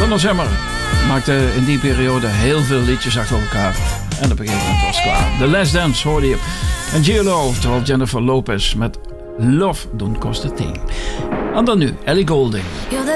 Donna Summer maakte in die periode heel veel liedjes achter elkaar. En op een gegeven moment was het klaar. The Last Dance hoorde je. En J.Lo, oftewel Jennifer Lopez met Love Don't Cost a Thing. En dan nu, Ellie Goulding. You're the